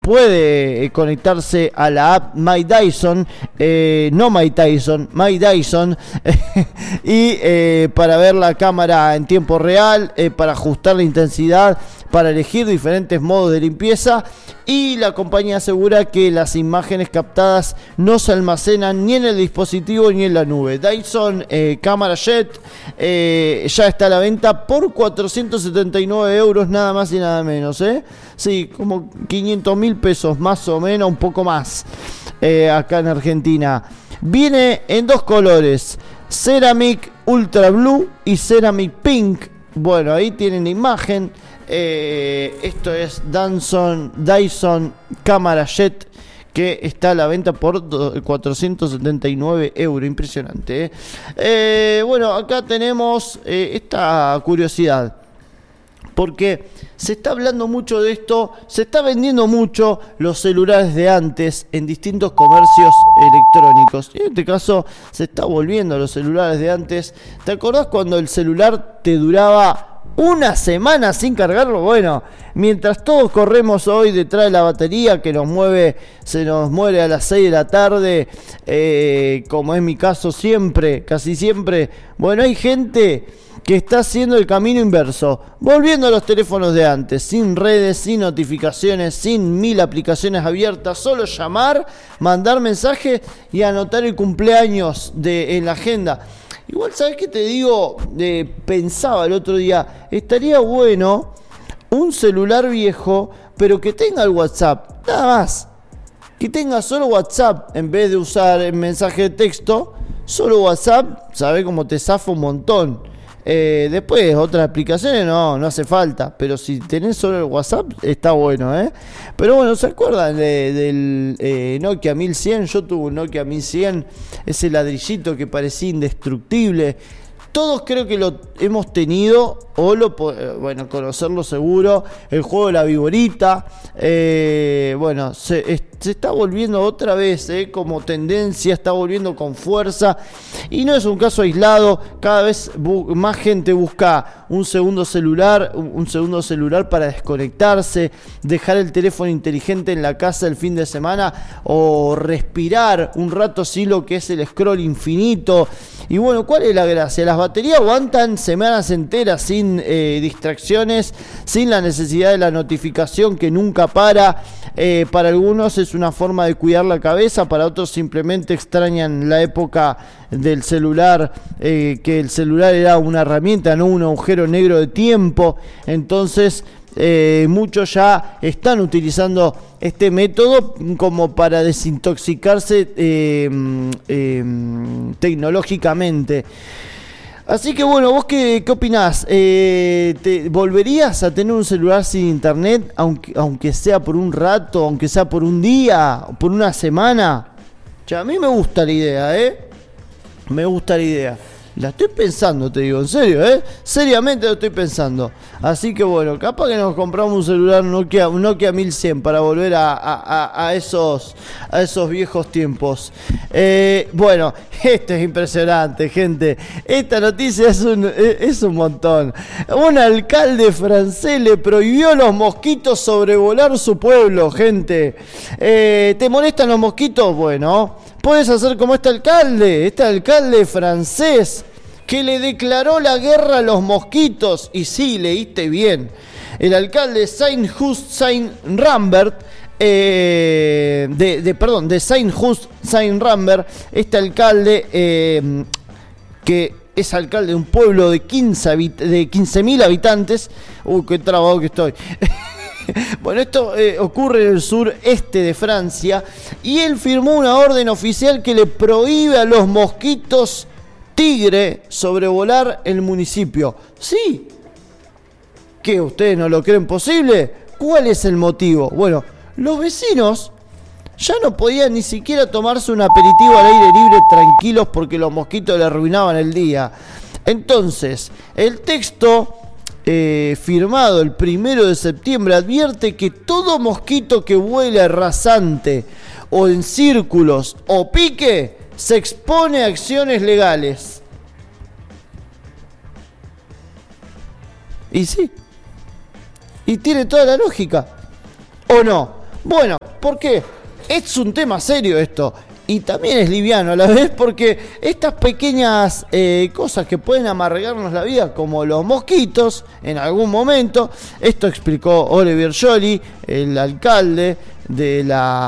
puede conectarse a la app My Dyson, no My Tyson, My Dyson, y para ver la cámara en tiempo real, para ajustar la intensidad, para elegir diferentes modos de limpieza, y la compañía asegura que las imágenes captadas no se almacenan ni en el dispositivo ni en la nube. Dyson Cámara Jet ya está a la venta por 479 euros, nada más y nada menos, sí, como 500.000 pesos más o menos, un poco más, acá en Argentina. Viene en dos colores, Ceramic Ultra Blue y Ceramic Pink. Bueno, ahí tienen la imagen. Esto es Dyson Cámara Jet, que está a la venta por 479 euros. Impresionante, bueno, acá tenemos esta curiosidad, porque se está hablando mucho de esto, se está vendiendo mucho los celulares de antes en distintos comercios electrónicos. Y en este caso se está volviendo a los celulares de antes. ¿Te acordás cuando el celular te duraba una semana sin cargarlo? Bueno, mientras todos corremos hoy detrás de la batería que se nos muere a las 6 de la tarde, como es mi caso siempre, casi siempre. Bueno, hay gente que está haciendo el camino inverso, volviendo a los teléfonos de antes, sin redes, sin notificaciones, sin 1000 aplicaciones abiertas, solo llamar, mandar mensajes y anotar el cumpleaños en la agenda. Igual, ¿sabes qué te digo? Pensaba el otro día, estaría bueno un celular viejo, pero que tenga el WhatsApp, nada más. Que tenga solo WhatsApp, en vez de usar el mensaje de texto, solo WhatsApp, ¿sabes cómo te zafa un montón? Después, otras aplicaciones no hace falta, pero si tenés solo el WhatsApp, está bueno, Pero bueno, ¿se acuerdan del Nokia 1100? Yo tuve un Nokia 1100, ese ladrillito que parecía indestructible. Todos creo que lo hemos tenido, o bueno, conocerlo seguro. El juego de la viborita, bueno, se está volviendo otra vez, como tendencia, está volviendo con fuerza. Y no es un caso aislado, cada vez más gente busca un segundo celular para desconectarse, dejar el teléfono inteligente en la casa el fin de semana, o respirar un rato sin lo que es el scroll infinito. Y bueno, ¿cuál es la gracia? Las baterías aguantan semanas enteras sin distracciones, sin la necesidad de la notificación que nunca para. Para algunos es una forma de cuidar la cabeza, para otros simplemente extrañan la época del celular, que el celular era una herramienta, no un agujero negro de tiempo. Entonces muchos ya están utilizando este método como para desintoxicarse tecnológicamente. Así que bueno, ¿vos qué opinás? ¿Te volverías a tener un celular sin internet, aunque sea por un rato, aunque sea por un día, por una semana? A mí me gusta la idea, me gusta la idea. La estoy pensando, te digo, en serio, seriamente lo estoy pensando. Así que bueno, capaz que nos compramos un celular un Nokia 1100 para volver a esos viejos tiempos. Bueno, esto es impresionante, gente. Esta noticia es un montón. Un alcalde francés le prohibió a los mosquitos sobrevolar su pueblo, gente. ¿Te molestan los mosquitos? Bueno, puedes hacer como este alcalde francés, que le declaró la guerra a los mosquitos. Y sí, leíste bien. El alcalde Saint-Just-Saint-Rambert, de Saint-Just-Saint-Rambert, este alcalde, que es alcalde de un pueblo de 15.000 habitantes. Qué trabado que estoy. Bueno, esto ocurre en el sureste de Francia, y él firmó una orden oficial que le prohíbe a los mosquitos tigre sobrevolar el municipio. ¿Sí? ¿Qué? ¿Ustedes no lo creen posible? ¿Cuál es el motivo? Bueno, los vecinos ya no podían ni siquiera tomarse un aperitivo al aire libre tranquilos porque los mosquitos le arruinaban el día. Entonces, el texto firmado el 1 de septiembre advierte que todo mosquito que vuela rasante o en círculos o pique se expone a acciones legales. Y sí, y tiene toda la lógica, ¿o no? Bueno, ¿por qué? Es un tema serio esto. Y también es liviano a la vez, porque estas pequeñas cosas que pueden amargarnos la vida, como los mosquitos, en algún momento, esto explicó Olivier Joly, el alcalde de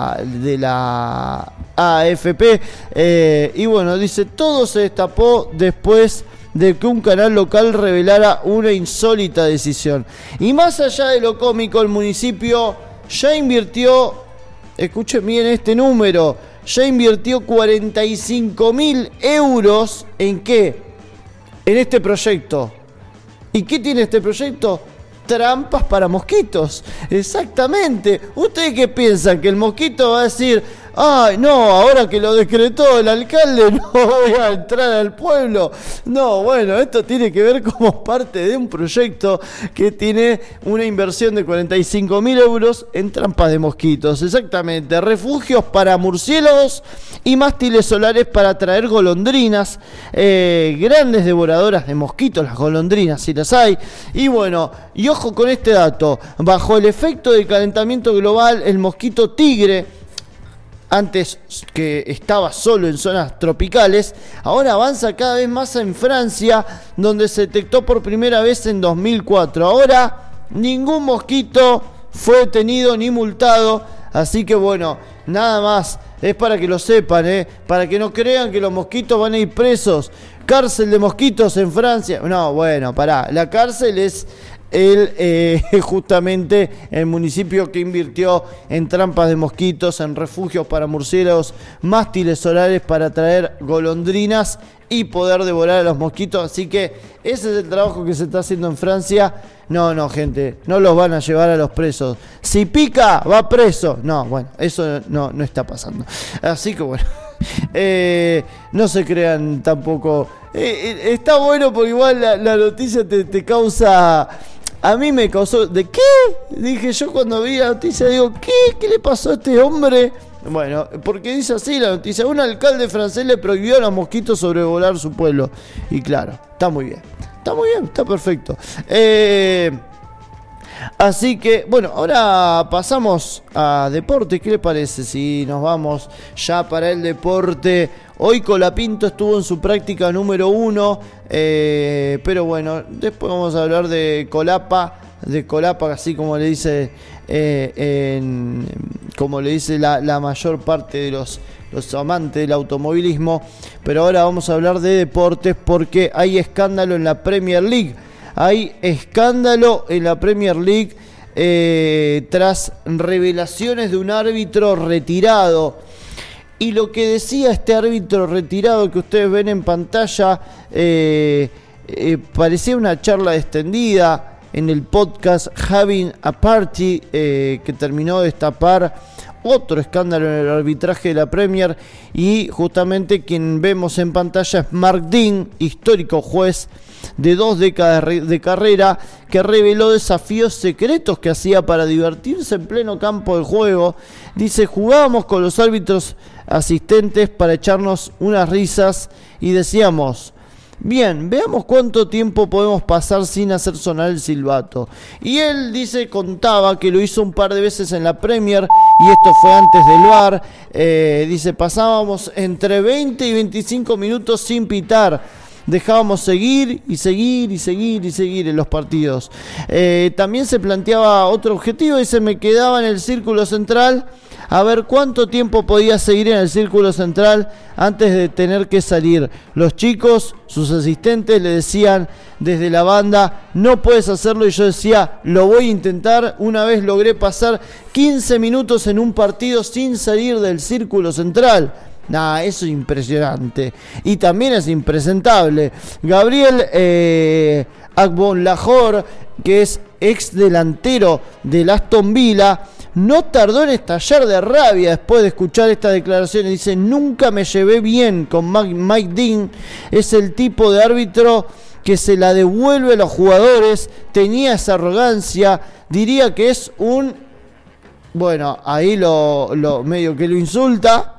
la AFP, y bueno, dice, todo se destapó después de que un canal local revelara una insólita decisión. Y más allá de lo cómico, el municipio ya invirtió, escuchen bien este número, ya invirtió 45.000 euros ¿en qué? En este proyecto. ¿Y qué tiene este proyecto? Trampas para mosquitos. Exactamente. ¿Ustedes qué piensan? ¿Que el mosquito va a decir, ay, no, ahora que lo decretó el alcalde no voy a entrar al pueblo? No, bueno, esto tiene que ver como parte de un proyecto que tiene una inversión de 45.000 euros en trampas de mosquitos. Exactamente. Refugios para murciélagos y mástiles solares para atraer golondrinas. Grandes devoradoras de mosquitos, las golondrinas, si las hay. Y bueno, y ojo con este dato. Bajo el efecto del calentamiento global, el mosquito tigre, antes que estaba solo en zonas tropicales, ahora avanza cada vez más en Francia, donde se detectó por primera vez en 2004. Ahora ningún mosquito fue detenido ni multado, así que bueno, nada más, es para que lo sepan, para que no crean que los mosquitos van a ir presos. Cárcel de mosquitos en Francia. No, bueno, pará, la cárcel es justamente el municipio que invirtió en trampas de mosquitos, en refugios para murciélagos, mástiles solares para atraer golondrinas y poder devorar a los mosquitos. Así que ese es el trabajo que se está haciendo en Francia. No, gente, no los van a llevar a los presos. Si pica, va preso. No, bueno, eso no está pasando. Así que bueno, no se crean tampoco. Está bueno porque igual la noticia te causa... A mí me causó... ¿De qué? Dije yo cuando vi la noticia, digo, ¿qué? ¿Qué le pasó a este hombre? Bueno, porque dice así la noticia. Un alcalde francés le prohibió a los mosquitos sobrevolar su pueblo. Y claro, está muy bien. Está muy bien, está perfecto. Así que, bueno, ahora pasamos a deporte. ¿Qué le parece si nos vamos ya para el deporte? Hoy Colapinto estuvo en su práctica número 1, pero bueno, después vamos a hablar de Colapa, así como le dice, como le dice la mayor parte de los amantes del automovilismo. Pero ahora vamos a hablar de deportes porque hay escándalo en la Premier League. Hay escándalo en la Premier League tras revelaciones de un árbitro retirado. Y lo que decía este árbitro retirado que ustedes ven en pantalla parecía una charla extendida en el podcast Having a Party, que terminó de destapar otro escándalo en el arbitraje de la Premier. Y justamente quien vemos en pantalla es Mark Dean, histórico juez de 2 décadas de carrera, que reveló desafíos secretos que hacía para divertirse en pleno campo de juego. Dice, jugábamos con los árbitros asistentes para echarnos unas risas y decíamos, bien, veamos cuánto tiempo podemos pasar sin hacer sonar el silbato. Y él contaba que lo hizo un par de veces en la Premier, y esto fue antes del VAR. Dice, pasábamos entre 20 y 25 minutos sin pitar. Dejábamos seguir en los partidos. También se planteaba otro objetivo, dice, me quedaba en el círculo central a ver cuánto tiempo podía seguir en el círculo central antes de tener que salir. Los chicos, sus asistentes, le decían desde la banda, no puedes hacerlo, y yo decía, lo voy a intentar. Una vez logré pasar 15 minutos en un partido sin salir del círculo central. Eso es impresionante. Y también es impresentable. Gabriel Agbonlahor, que es ex delantero del Aston Villa, no tardó en estallar de rabia después de escuchar estas declaraciones. Dice, nunca me llevé bien con Mike Dean. Es el tipo de árbitro que se la devuelve a los jugadores. Tenía esa arrogancia. Diría que es un... Bueno, ahí lo medio que lo insulta.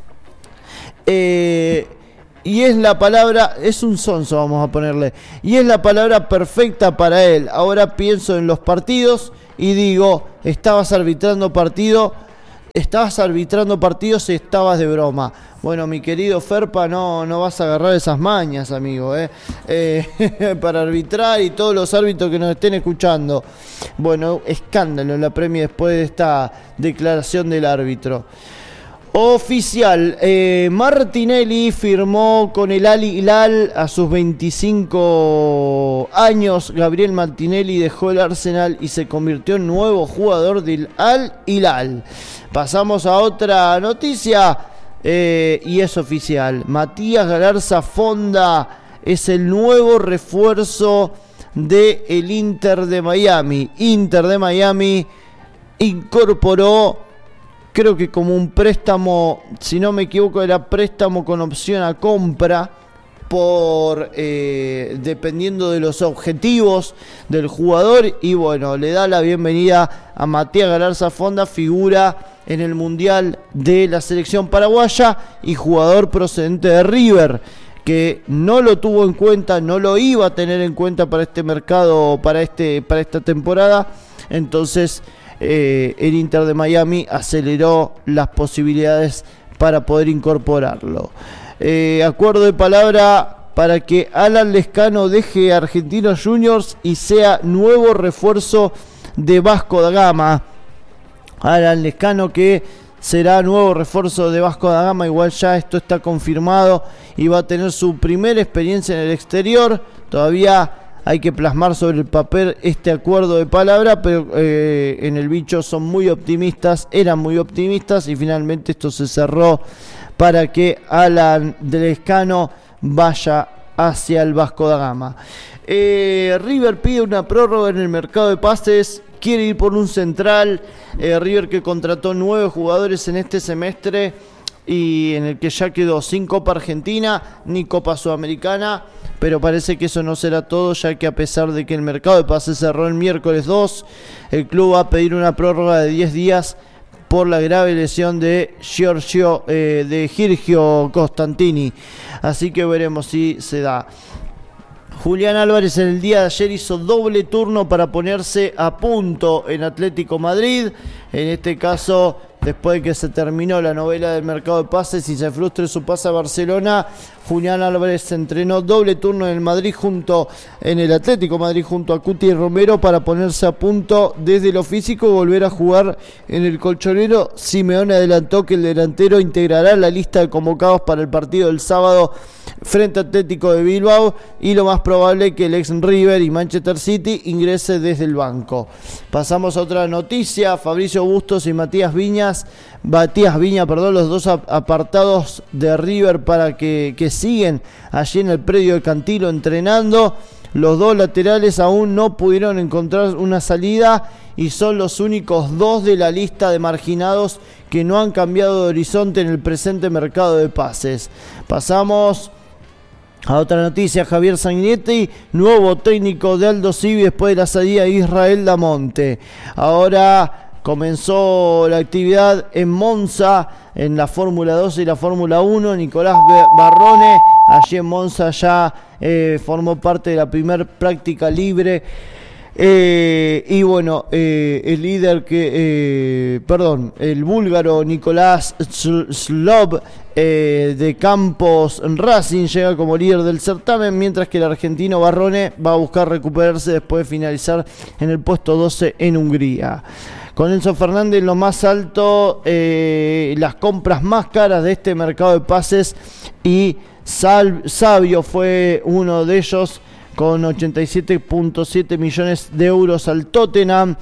Y es la palabra, es un sonso, vamos a ponerle, y es la palabra perfecta para él. Ahora pienso en los partidos y digo, estabas arbitrando partido estabas arbitrando partidos y estabas de broma. Bueno, mi querido Ferpa, no vas a agarrar esas mañas, amigo, para arbitrar, y todos los árbitros que nos estén escuchando. Bueno, escándalo en la Premier después de esta declaración del árbitro. Oficial, Martinelli firmó con el Al Hilal a sus 25 años. Gabriel Martinelli dejó el Arsenal y se convirtió en nuevo jugador del Al Hilal. Pasamos a otra noticia y es oficial. Matías Galarza Fonda es el nuevo refuerzo del Inter de Miami. Inter de Miami incorporó, creo que como un préstamo, si no me equivoco, era préstamo con opción a compra, por dependiendo de los objetivos del jugador. Y bueno, le da la bienvenida a Matías Galarza Fonda, figura en el Mundial de la selección paraguaya y jugador procedente de River, que no lo tuvo en cuenta, no lo iba a tener en cuenta para este mercado, para esta temporada. Entonces el Inter de Miami aceleró las posibilidades para poder incorporarlo. Acuerdo de palabra para que Alan Lezcano deje Argentinos Juniors y sea nuevo refuerzo de Vasco da Gama. Alan Lezcano, que será nuevo refuerzo de Vasco da Gama. Igual ya esto está confirmado y va a tener su primera experiencia en el exterior. Todavía hay que plasmar sobre el papel este acuerdo de palabra, pero en el bicho son muy optimistas, eran muy optimistas, y finalmente esto se cerró para que Alan Lezcano vaya hacia el Vasco da Gama. River pide una prórroga en el mercado de pases, quiere ir por un central. River, que contrató 9 jugadores en este semestre y en el que ya quedó sin Copa Argentina ni Copa Sudamericana, pero parece que eso no será todo, ya que a pesar de que el mercado de pases cerró el miércoles 2, el club va a pedir una prórroga de 10 días por la grave lesión de Giorgio Costantini. Así que veremos si se da. Julián Álvarez en el día de ayer hizo doble turno para ponerse a punto en Atlético Madrid. En este caso, después de que se terminó la novela del mercado de pases y se frustre su pase a Barcelona, Julián Álvarez se entrenó doble turno en el Atlético Madrid junto a Cuti y Romero para ponerse a punto desde lo físico y volver a jugar en el colchonero. Simeone adelantó que el delantero integrará la lista de convocados para el partido del sábado frente a Atlético de Bilbao, y lo más probable que el ex River y Manchester City ingrese desde el banco. Pasamos a otra noticia. Fabricio Bustos y Matías Viña, los dos apartados de River para que siguen allí en el predio de Cantilo entrenando. Los dos laterales aún no pudieron encontrar una salida y son los únicos dos de la lista de marginados que no han cambiado de horizonte en el presente mercado de pases. Pasamos a otra noticia. Javier Sanguinetti, nuevo técnico de Aldo Civi después de la salida de Israel Damonte. Ahora comenzó la actividad en Monza, en la Fórmula 2 y la Fórmula 1. Nicolás Barrone, allí en Monza ya formó parte de la primera práctica libre. Y bueno, el líder el búlgaro Nicolás Slov de Campos Racing llega como líder del certamen, mientras que el argentino Barrone va a buscar recuperarse después de finalizar en el puesto 12 en Hungría. Con Enzo Fernández lo más alto, las compras más caras de este mercado de pases, y Savio fue uno de ellos, con 87.7 millones de euros al Tottenham.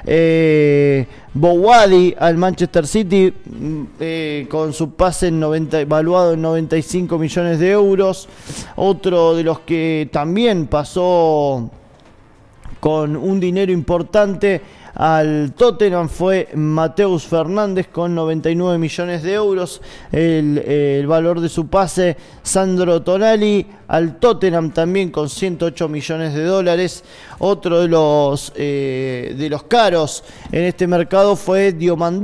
Bowadi al Manchester City, con su pase evaluado en 95 millones de euros. Otro de los que también pasó con un dinero importante al Tottenham fue Mateus Fernández, con 99 millones de euros el valor de su pase. Sandro Tonali al Tottenham también con 108 millones de dólares. Otro de los caros en este mercado fue Diomandé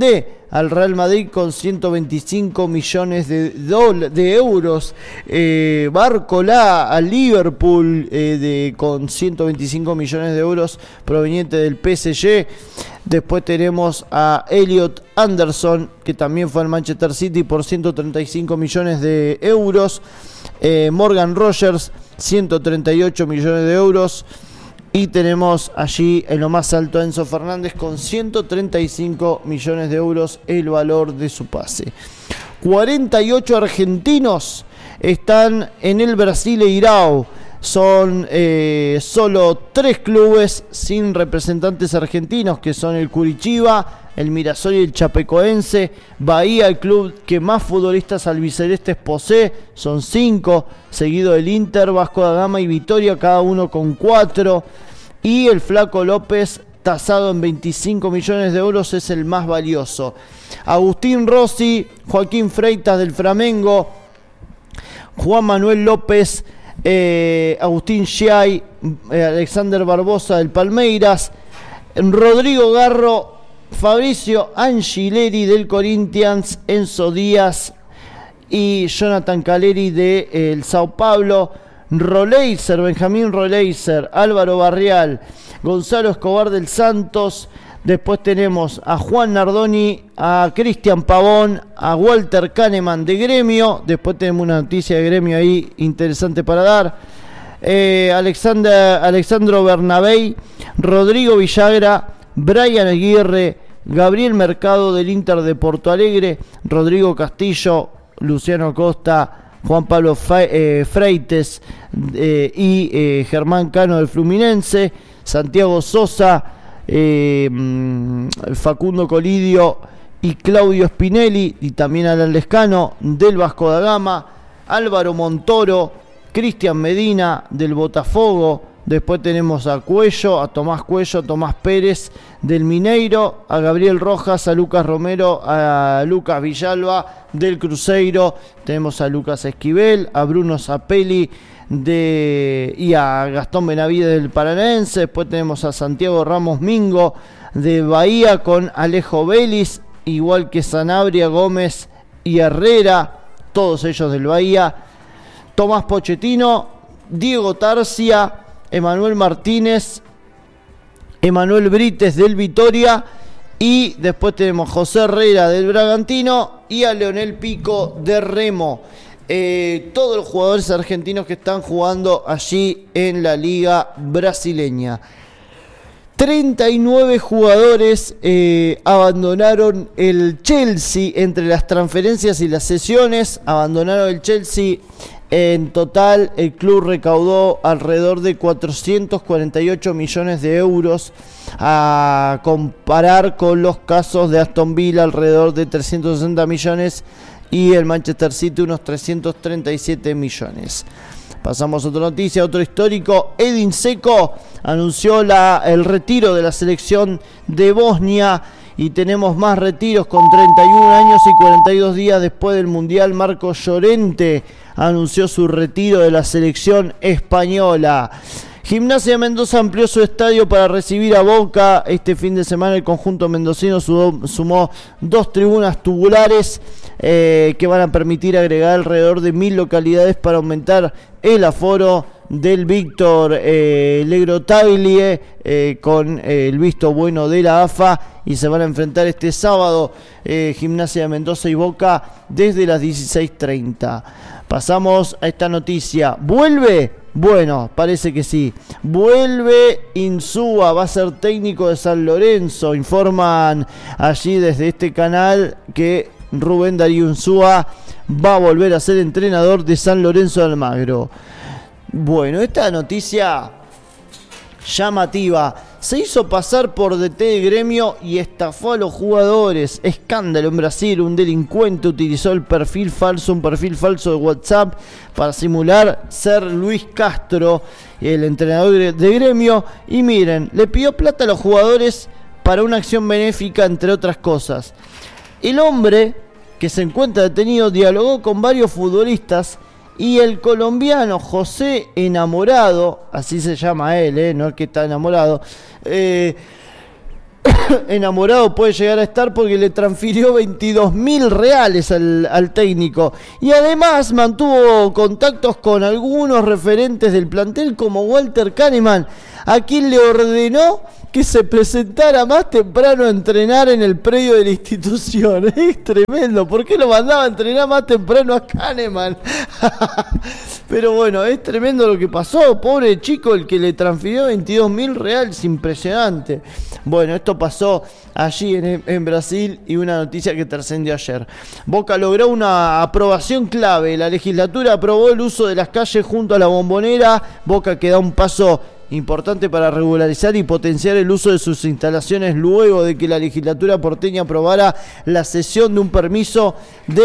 al Real Madrid con 125 millones de euros. Barcola al Liverpool con 125 millones de euros proveniente del PSG. Después tenemos a Elliot Anderson, que también fue al Manchester City por 135 millones de euros. Morgan Rogers, 138 millones de euros. Y tenemos allí en lo más alto a Enzo Fernández con 135 millones de euros el valor de su pase. 48 argentinos están en el Brasileirão. Son solo 3 clubes sin representantes argentinos, que son el Curitiba, el Mirassol y el Chapecoense. Bahía, el club que más futbolistas albicelestes posee, son 5, seguido del Inter, Vasco da Gama y Vitória, cada uno con 4. Y el Flaco López, tasado en 25 millones de euros, es el más valioso. Agustín Rossi, Joaquín Freitas del Flamengo, Juan Manuel López, Agustín Giai, Alexander Barbosa del Palmeiras, Rodrigo Garro, Fabricio Angileri del Corinthians, Enzo Díaz y Jonathan Caleri del Sao Paulo, Roleiser, Benjamín Roleiser, Álvaro Barrial, Gonzalo Escobar del Santos. Después tenemos a Juan Nardoni, a Cristian Pavón, a Walter Kahneman de Gremio. Después tenemos una noticia de Gremio ahí interesante para dar. Alexandro Bernabei, Rodrigo Villagra, Brian Aguirre, Gabriel Mercado del Inter de Porto Alegre, Rodrigo Castillo, Luciano Costa, Juan Pablo Freites y Germán Cano del Fluminense, Santiago Sosa, Facundo Colidio y Claudio Spinelli, y también Alan Lescano del Vasco da Gama, Álvaro Montoro, Cristian Medina del Botafogo. Después tenemos a Tomás Cuello, a Tomás Pérez del Mineiro, a Gabriel Rojas, a Lucas Romero, a Lucas Villalba del Cruzeiro. Tenemos a Lucas Esquivel, a Bruno Zapelli y a Gastón Benavides del Paranaense. Después tenemos a Santiago Ramos Mingo de Bahía con Alejo Vélez, igual que Sanabria, Gómez y Herrera, todos ellos del Bahía. Tomás Pochettino, Diego Tarcia, Emanuel Martínez, Emanuel Brites del Vitória, y después tenemos José Herrera del Bragantino y a Leonel Pico de Remo. Todos los jugadores argentinos que están jugando allí en la liga brasileña. 39 jugadores abandonaron el Chelsea entre las transferencias y las cesiones. Abandonaron el Chelsea. En total, el club recaudó alrededor de 448 millones de euros, a comparar con los casos de Aston Villa, alrededor de 360 millones, y el Manchester City unos 337 millones. Pasamos a otra noticia, otro histórico. Edin Dzeko anunció el retiro de la selección de Bosnia, y tenemos más retiros con 31 años y 42 días después del Mundial. Marco Llorente anunció su retiro de la selección española. Gimnasia de Mendoza amplió su estadio para recibir a Boca. Este fin de semana el conjunto mendocino sumó 2 tribunas tubulares que van a permitir agregar alrededor de 1000 localidades para aumentar el aforo del Víctor Legrotaglie con el visto bueno de la AFA, y se van a enfrentar este sábado Gimnasia de Mendoza y Boca desde las 16:30. Pasamos a esta noticia. ¿Vuelve? Bueno, parece que sí. Vuelve Insúa, va a ser técnico de San Lorenzo. Informan allí desde este canal que Rubén Darío Insúa va a volver a ser entrenador de San Lorenzo de Almagro. Bueno, esta noticia llamativa. Se hizo pasar por DT de Gremio y estafó a los jugadores. Escándalo en Brasil. Un delincuente utilizó un perfil falso de WhatsApp para simular ser Luis Castro, el entrenador de Gremio. Y miren, le pidió plata a los jugadores para una acción benéfica, entre otras cosas. El hombre, que se encuentra detenido, dialogó con varios futbolistas, y el colombiano José Enamorado, así se llama él, no el que está enamorado, enamorado puede llegar a estar porque le transfirió 22.000 reales al técnico y además mantuvo contactos con algunos referentes del plantel como Walter Kahneman, a quien le ordenó que se presentara más temprano a entrenar en el predio de la institución. Es tremendo, ¿por qué lo mandaba a entrenar más temprano a Kahneman? Pero bueno, es tremendo lo que pasó, pobre chico, el que le transfirió 22.000 reales, impresionante. Bueno, esto pasó allí en Brasil y una noticia que trascendió ayer. Boca logró una aprobación clave, la legislatura aprobó el uso de las calles junto a la Bombonera. Boca que da un paso importante para regularizar y potenciar el uso de sus instalaciones luego de que la legislatura porteña aprobara la cesión de un permiso de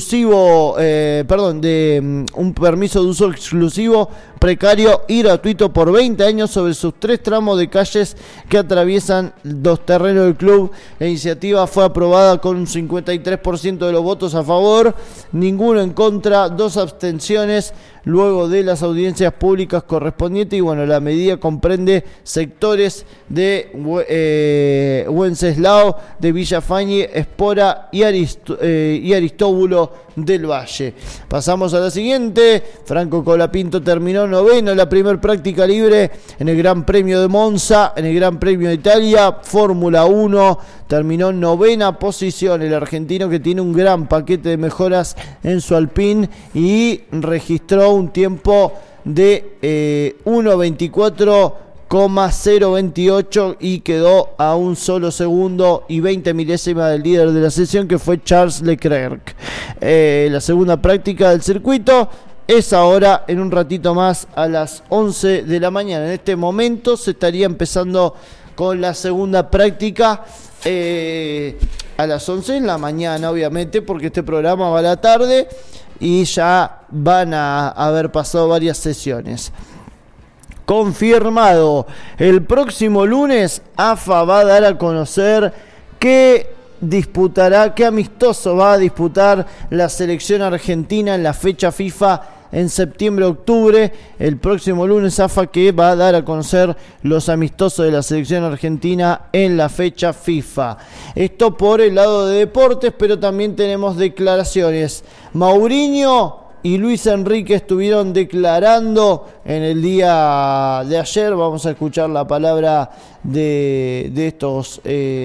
un permiso de uso exclusivo, precario y gratuito por 20 años sobre sus 3 tramos de calles que atraviesan los terrenos del club. La iniciativa fue aprobada con un 53% de los votos a favor, ninguno en contra, 2 abstenciones luego de las audiencias públicas correspondientes. Y bueno, la medida comprende sectores de Wenceslao, de Villafañe, Espora y Aristóbulo del Valle. Pasamos a la siguiente. Franco Colapinto terminó noveno en la primer práctica libre en el Gran Premio de Monza, en el Gran Premio de Italia, Fórmula 1. Terminó en novena posición el argentino, que tiene un gran paquete de mejoras en su Alpine y registró un tiempo de 1:24,028 y quedó a un solo segundo y 20 milésimas del líder de la sesión, que fue Charles Leclerc. La segunda práctica del circuito es ahora, en un ratito más, a las 11 de la mañana. En este momento se estaría empezando con la segunda práctica a las 11 de la mañana, obviamente, porque este programa va a la tarde y ya van a haber pasado varias sesiones. Confirmado, el próximo lunes AFA va a dar a conocer qué amistoso va a disputar la selección argentina en la fecha FIFA en septiembre-octubre. El próximo lunes AFA que va a dar a conocer los amistosos de la selección argentina en la fecha FIFA. Esto por el lado de deportes, pero también tenemos declaraciones. Mourinho y Luis Enrique estuvieron declarando en el día de ayer. Vamos a escuchar la palabra de estos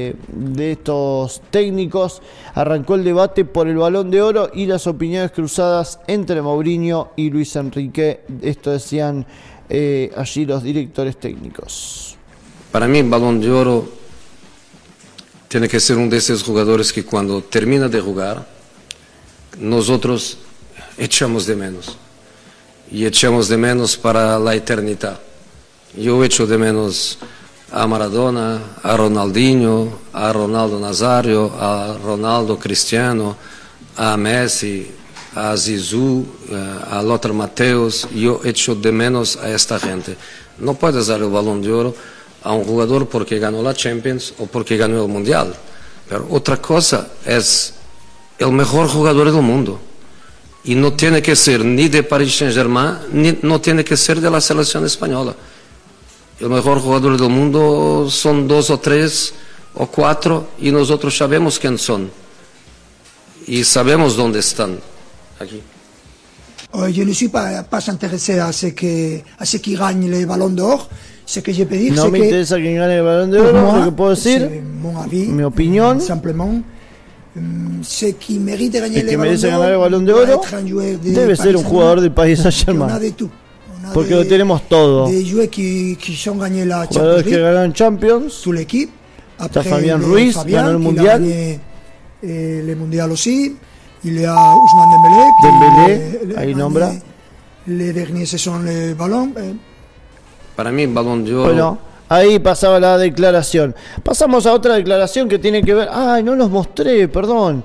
técnicos. Arrancó el debate por el Balón de Oro y las opiniones cruzadas entre Mourinho y Luis Enrique. Esto decían allí los directores técnicos. Para mí el Balón de Oro tiene que ser uno de esos jugadores que cuando termina de jugar, nosotros echamos de menos. Y echamos de menos para la eternidad. Yo echo de menos a Maradona, a Ronaldinho, a Ronaldo Nazario, a Ronaldo Cristiano, a Messi, a Zizou, a Lothar Matthäus. Yo echo de menos a esta gente. No puedes dar el Balón de Oro a un jugador porque ganó la Champions o porque ganó el Mundial. Pero otra cosa es el mejor jugador del mundo. Y no tiene que ser ni de Paris Saint-Germain, ni no tiene que ser de la selección española. El mejor jugador del mundo son 2 o 3 o 4 y nosotros sabemos quién son. Y sabemos dónde están. Aquí. Je ne suis pas intéressé à ce qui gagne le Ballon d'Or. Ce que je peux dire, no me interesa quién gane el Balón de Oro, lo que puedo decir, mi opinión. Simplemente. El que merece ganar el Balón de Oro debe ser un jugador del Paris Saint-Germain, porque lo tenemos todo. Jugadores que ganaron Champions. Está Fabián Ruiz, ganó el Mundial. Le Mundial aussi. Il y a Ousmane Dembélé, ahí nombra. Les derniers ce sont les ballons. Para mí el Balón de Oro. Bueno, ahí pasaba la declaración. Pasamos a otra declaración que tiene que ver... ¡Ay, no los mostré! Perdón.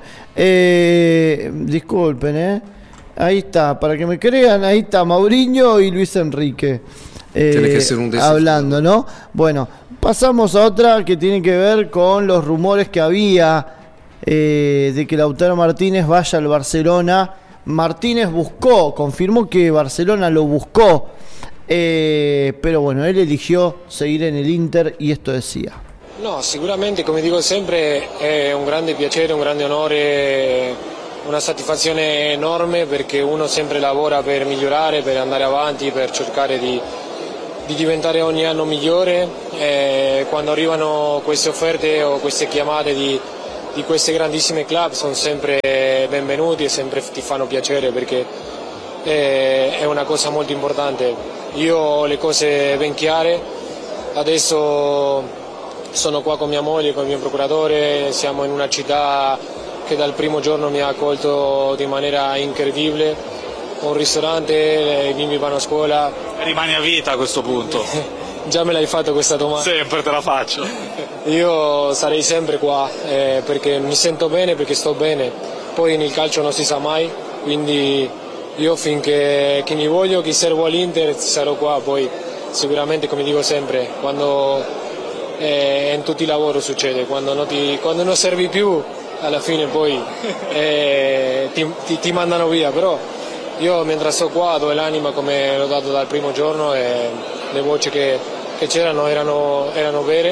Disculpen, Ahí está, para que me crean, ahí está Mourinho y Luis Enrique. Tiene que ser un desastre. Hablando, ¿no? Bueno, pasamos a otra que tiene que ver con los rumores que había de que Lautaro Martínez vaya al Barcelona. Martínez confirmó que Barcelona lo buscó. Pero bueno, él eligió seguir en el Inter y esto decía. No, sicuramente, come dico sempre, è un grande piacere, un grande onore, una soddisfazione enorme perché uno sempre lavora per migliorare, per andare avanti, per cercare di diventare ogni anno migliore. Quando arrivano queste offerte o queste chiamate di queste grandissime club sono sempre benvenuti e sempre ti fanno piacere perché è una cosa molto importante. Io ho le cose ben chiare, adesso sono qua con mia moglie, con il mio procuratore, siamo in una città che dal primo giorno mi ha accolto di maniera incredibile, ho un ristorante, i bimbi vanno a scuola. Rimani a vita a questo punto? Già me l'hai fatto questa domanda? Sempre te la faccio. Io sarei sempre qua perché mi sento bene, perché sto bene, poi nel calcio non si sa mai, quindi io finché che mi voglio, che servo all'Inter sarò qua, poi sicuramente come dico sempre, quando in tutti i lavori succede, quando non servi più alla fine poi ti mandano via, però io mentre sto qua do l'anima come l'ho dato dal primo giorno e le voci che c'erano erano vere,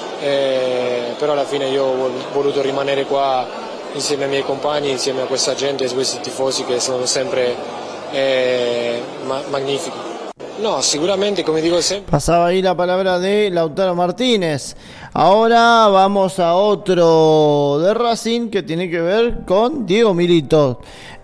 però alla fine io ho voluto rimanere qua insieme ai miei compagni, insieme a questa gente, a questi tifosi che sono sempre magnifici. No, seguramente, como digo siempre. Pasaba ahí la palabra de Lautaro Martínez. Ahora vamos a otro de Racing que tiene que ver con Diego Milito,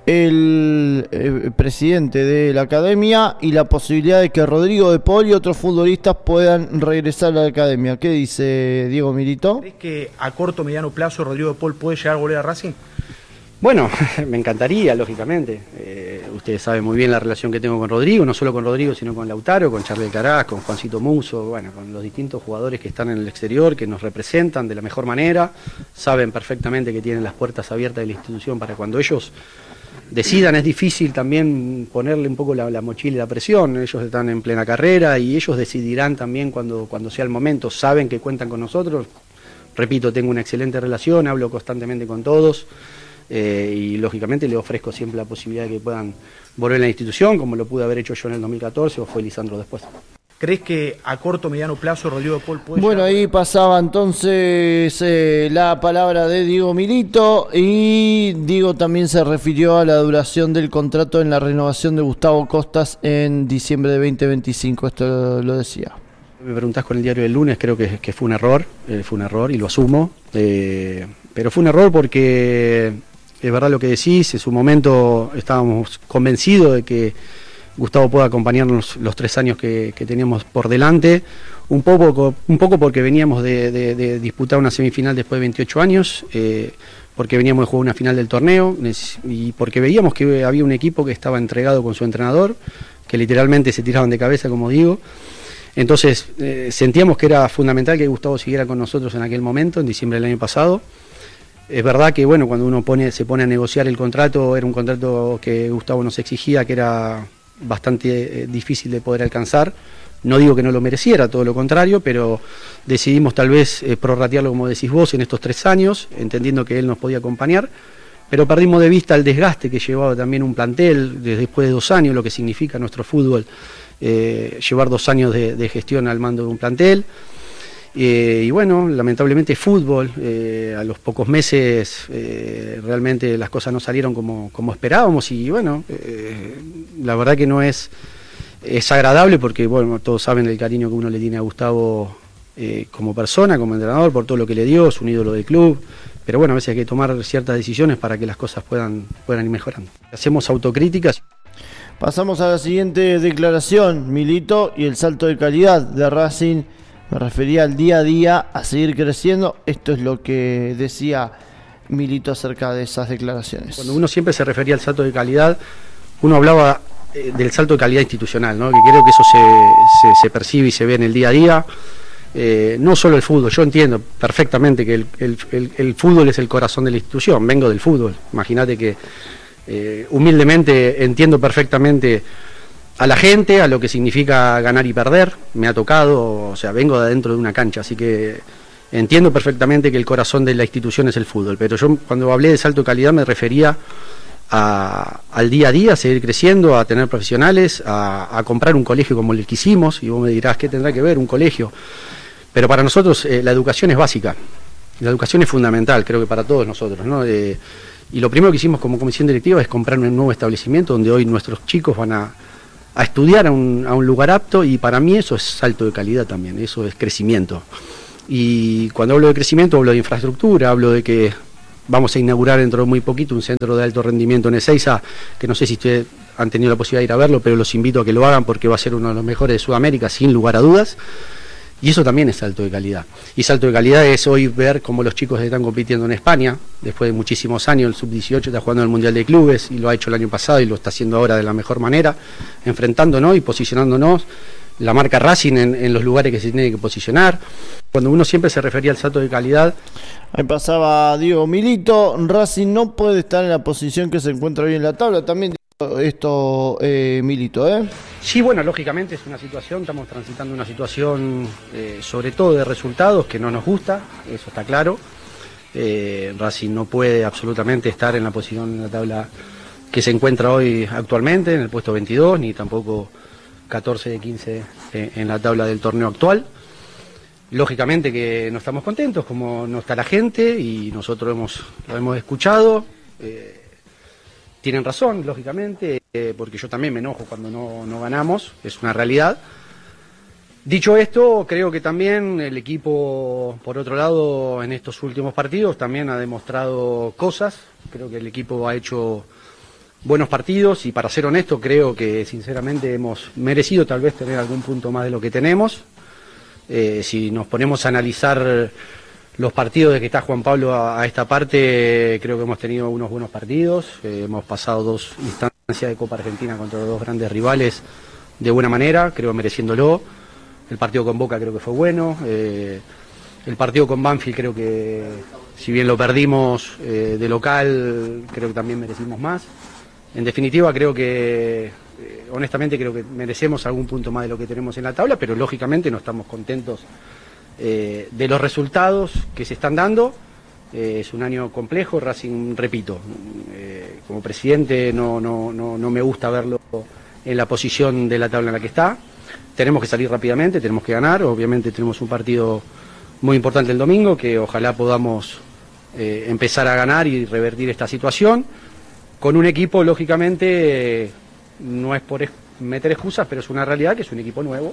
el presidente de la academia, y la posibilidad de que Rodrigo de Paul y otros futbolistas puedan regresar a la academia. ¿Qué dice Diego Milito? ¿Crees que a corto o mediano plazo Rodrigo de Paul puede llegar a volver a Racing? Bueno, me encantaría, lógicamente. Ustedes saben muy bien la relación que tengo con Rodrigo, no solo con Rodrigo, sino con Lautaro, con Charlie Alcaraz, con Juancito Musso, bueno, con los distintos jugadores que están en el exterior, que nos representan de la mejor manera, saben perfectamente que tienen las puertas abiertas de la institución para cuando ellos decidan. Es difícil también ponerle un poco la mochila y la presión, ellos están en plena carrera y ellos decidirán también cuando sea el momento, saben que cuentan con nosotros. Repito, tengo una excelente relación, hablo constantemente con todos. Y lógicamente le ofrezco siempre la posibilidad de que puedan volver a la institución, como lo pude haber hecho yo en el 2014 o fue Lisandro después. ¿Crees que a corto o mediano plazo Rodrigo de Paul puede Bueno, llegar? ahí pasaba entonces la palabra de Diego Milito, y Diego también se refirió a la duración del contrato en la renovación de Gustavo Costas en diciembre de 2025, esto lo decía. Me preguntás con el diario del lunes, creo que fue un error y lo asumo, pero fue un error porque es verdad lo que decís, en su momento estábamos convencidos de que Gustavo pueda acompañarnos los 3 años que teníamos por delante, un poco porque veníamos de disputar una semifinal después de 28 años, porque veníamos de jugar una final del torneo y porque veíamos que había un equipo que estaba entregado con su entrenador, que literalmente se tiraban de cabeza, como digo. Entonces sentíamos que era fundamental que Gustavo siguiera con nosotros en aquel momento, en diciembre del año pasado. Es verdad que bueno, cuando uno se pone a negociar el contrato, era un contrato que Gustavo nos exigía, que era bastante difícil de poder alcanzar. No digo que no lo mereciera, todo lo contrario, pero decidimos tal vez prorratearlo, como decís vos, en estos 3 años, entendiendo que él nos podía acompañar, pero perdimos de vista el desgaste que llevaba también un plantel después de 2 años, lo que significa nuestro fútbol, llevar 2 años de gestión al mando de un plantel. Y bueno, lamentablemente fútbol, a los pocos meses realmente las cosas no salieron como esperábamos y bueno, la verdad que no es agradable porque bueno, todos saben el cariño que uno le tiene a Gustavo como persona, como entrenador, por todo lo que le dio, es un ídolo del club, pero bueno, a veces hay que tomar ciertas decisiones para que las cosas puedan ir mejorando. Hacemos autocríticas. Pasamos a la siguiente declaración, Milito y el salto de calidad de Racing. Me refería al día a día, a seguir creciendo. Esto es lo que decía Milito acerca de esas declaraciones. Cuando uno siempre se refería al salto de calidad, uno hablaba del salto de calidad institucional, ¿no? Que creo que eso se percibe y se ve en el día a día. No solo el fútbol, yo entiendo perfectamente que el fútbol es el corazón de la institución, vengo del fútbol. Imagínate que humildemente entiendo perfectamente a la gente, a lo que significa ganar y perder, me ha tocado, o sea, vengo de adentro de una cancha, así que entiendo perfectamente que el corazón de la institución es el fútbol, pero yo cuando hablé de salto de calidad me refería al día a día, a seguir creciendo, a tener profesionales, a comprar un colegio como el que hicimos, y vos me dirás, ¿qué tendrá que ver un colegio? Pero para nosotros la educación es básica, la educación es fundamental, creo que para todos nosotros, ¿no? Y lo primero que hicimos como comisión directiva es comprar un nuevo establecimiento donde hoy nuestros chicos van a estudiar a un lugar apto, y para mí eso es salto de calidad también, eso es crecimiento. Y cuando hablo de crecimiento hablo de infraestructura, hablo de que vamos a inaugurar dentro de muy poquito un centro de alto rendimiento en Ezeiza, que no sé si ustedes han tenido la posibilidad de ir a verlo, pero los invito a que lo hagan porque va a ser uno de los mejores de Sudamérica, sin lugar a dudas. Y eso también es salto de calidad. Y salto de calidad es hoy ver cómo los chicos están compitiendo en España, después de muchísimos años. El Sub-18 está jugando en el Mundial de Clubes, y lo ha hecho el año pasado y lo está haciendo ahora de la mejor manera, enfrentándonos y posicionándonos la marca Racing en los lugares que se tiene que posicionar. Cuando uno siempre se refería al salto de calidad. Ahí pasaba Diego Milito. Racing no puede estar en la posición que se encuentra hoy en la tabla. También esto, Milito, ¿eh? Sí, bueno, lógicamente es una situación, estamos transitando una situación sobre todo de resultados que no nos gusta, eso está claro. Racing no puede absolutamente estar en la posición en la tabla que se encuentra hoy actualmente, en el puesto 22, ni tampoco 14 de 15 en la tabla del torneo actual. Lógicamente que no estamos contentos, como no está la gente, y nosotros lo hemos escuchado. Tienen razón, lógicamente, porque yo también me enojo cuando no ganamos, es una realidad. Dicho esto, creo que también el equipo, por otro lado, en estos últimos partidos también ha demostrado cosas. Creo que el equipo ha hecho buenos partidos, y para ser honesto creo que sinceramente hemos merecido tal vez tener algún punto más de lo que tenemos. Si nos ponemos a analizar los partidos de que está Juan Pablo a esta parte, creo que hemos tenido unos buenos partidos, hemos pasado 2 instancias de Copa Argentina contra los 2 grandes rivales de buena manera, creo mereciéndolo. El partido con Boca creo que fue bueno, el partido con Banfield creo que, si bien lo perdimos de local, creo que también merecimos más. En definitiva creo que, honestamente creo que merecemos algún punto más de lo que tenemos en la tabla, pero lógicamente no estamos contentos de los resultados que se están dando. Es un año complejo. Racing, repito, como presidente no me gusta verlo en la posición de la tabla en la que está. Tenemos que salir rápidamente, tenemos que ganar. Obviamente tenemos un partido muy importante el domingo, que ojalá podamos empezar a ganar y revertir esta situación con un equipo, lógicamente, no es por meter excusas, pero es una realidad que es un equipo nuevo.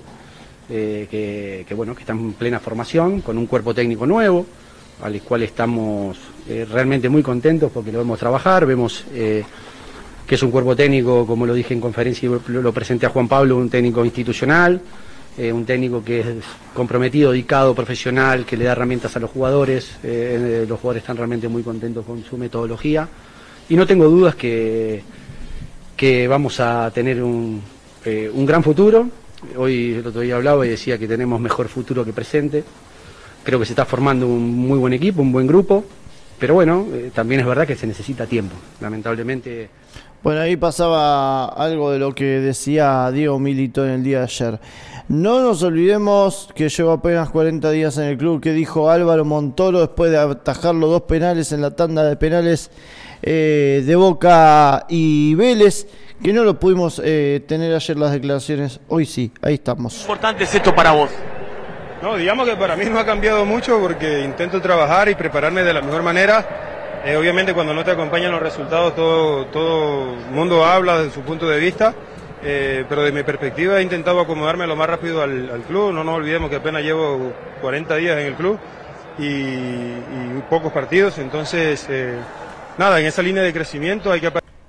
Que está en plena formación, con un cuerpo técnico nuevo, al cual estamos realmente muy contentos porque lo vemos trabajar, vemos que es un cuerpo técnico, como lo dije en conferencia y lo presenté a Juan Pablo, un técnico institucional, un técnico que es comprometido, dedicado, profesional, que le da herramientas a los jugadores. Los jugadores están realmente muy contentos con su metodología, y no tengo dudas que vamos a tener un gran futuro. Hoy, el otro día hablaba y decía que tenemos mejor futuro que presente. Creo que se está formando un muy buen equipo, un buen grupo, pero bueno, también es verdad que se necesita tiempo, lamentablemente. Bueno, ahí pasaba algo de lo que decía Diego Milito en el día de ayer. No nos olvidemos que lleva apenas 40 días en el club, que dijo Álvaro Montoro después de atajar los 2 penales en la tanda de penales de Boca y Vélez, que no lo pudimos tener ayer las declaraciones. Hoy sí, ahí estamos. ¿Qué importante es esto para vos? No, digamos que para mí no ha cambiado mucho, porque intento trabajar y prepararme de la mejor manera. Obviamente cuando no te acompañan los resultados, todo el mundo habla de su punto de vista, pero de mi perspectiva he intentado acomodarme lo más rápido al club. No nos olvidemos que apenas llevo 40 días en el club y pocos partidos, entonces nada, en esa línea de crecimiento hay que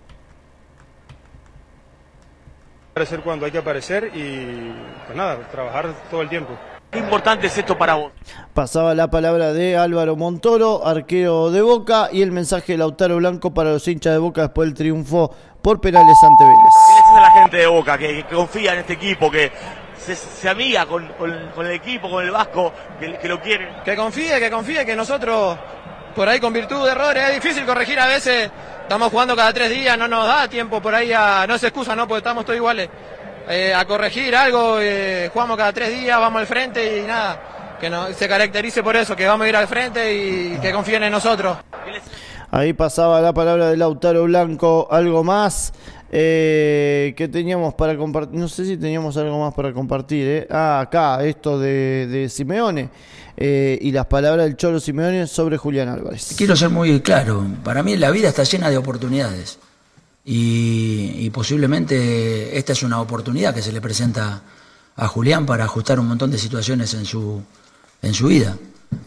aparecer cuando hay que aparecer, y pues nada, trabajar todo el tiempo. ¿Qué importante es esto para vos? Pasaba la palabra de Álvaro Montoro, arquero de Boca, y el mensaje de Lautaro Blanco para los hinchas de Boca después del triunfo por penales ante Vélez. ¿Qué le dice a la gente de Boca que confía en este equipo, que se amiga con el equipo, con el Vasco, que lo quiere? Que confíe, que nosotros, por ahí con virtud de errores, es difícil corregir a veces. Estamos jugando cada 3 días, no nos da tiempo por ahí no se excusa, ¿no? Porque estamos todos iguales. A corregir algo, jugamos cada 3 días, vamos al frente y nada, que se caracterice por eso, que vamos a ir al frente y que confíen en nosotros. Ahí pasaba la palabra de Lautaro Blanco. ¿Algo más que teníamos para compartir? No sé si teníamos algo más para compartir. Acá, esto de Simeone y las palabras del Cholo Simeone sobre Julián Álvarez. Quiero ser muy claro. Para mí la vida está llena de oportunidades. Y posiblemente esta es una oportunidad que se le presenta a Julián para ajustar un montón de situaciones en su vida.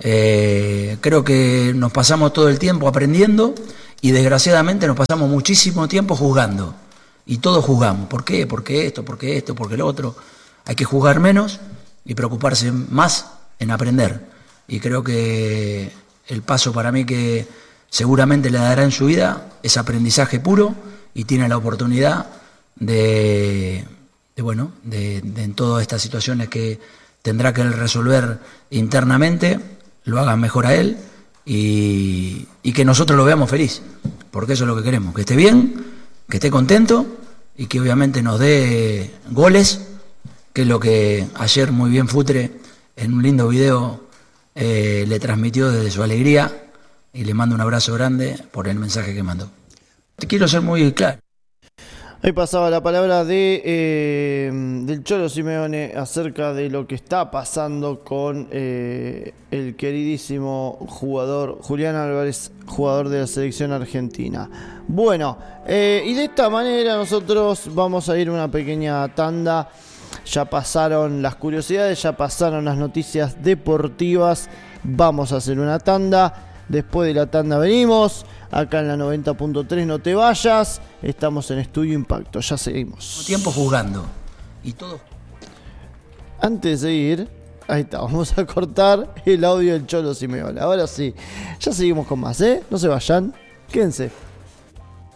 Creo que nos pasamos todo el tiempo aprendiendo y desgraciadamente nos pasamos muchísimo tiempo juzgando. Y todos juzgamos. ¿Por qué? ¿Por qué esto? ¿Por qué esto? ¿Por qué lo otro? Hay que juzgar menos y preocuparse más en aprender. Y creo que el paso para mí que seguramente le dará en su vida es aprendizaje puro y tiene la oportunidad de en todas estas situaciones que tendrá que él resolver internamente, lo haga mejor a él y que nosotros lo veamos feliz, porque eso es lo que queremos, que esté bien, que esté contento y que obviamente nos dé goles, que es lo que ayer muy bien Futre en un lindo video le transmitió desde su alegría, y le mando un abrazo grande por el mensaje que mandó. Quiero ser muy claro. Ahí pasaba la palabra del Cholo Simeone acerca de lo que está pasando con el queridísimo jugador Julián Álvarez, jugador de la selección argentina. Bueno, y de esta manera nosotros vamos a ir a una pequeña tanda. Ya pasaron las curiosidades, ya pasaron las noticias deportivas. Vamos a hacer una tanda. Después de la tanda venimos. Acá en la 90.3, no te vayas. Estamos en Estudio Impacto, ya seguimos. Tiempo jugando. Y todo. Antes de seguir, ahí está, vamos a cortar el audio del Cholo Simeone. Ahora sí, ya seguimos con más, no se vayan, quédense.